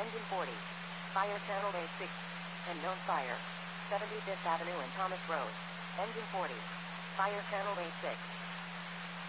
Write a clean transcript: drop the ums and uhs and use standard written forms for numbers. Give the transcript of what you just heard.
Engine 40. Fire channel A6. Unknown fire. 75th Avenue and Thomas Road. Engine 40. Fire channel A6.